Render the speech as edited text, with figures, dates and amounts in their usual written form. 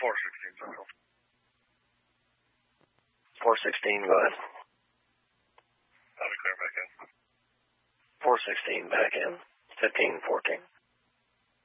416 Central. 416, go ahead. I'll be clear back in. 416 back in. 1514.